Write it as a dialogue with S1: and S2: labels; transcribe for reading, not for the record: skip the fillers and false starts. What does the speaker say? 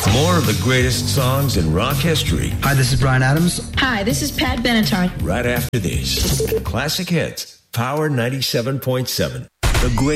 S1: More of the greatest songs in rock history.
S2: Hi, this is Bryan Adams.
S3: Hi, this is Pat Benatar.
S1: Right after this. Classic Hits, Power 97.7. The great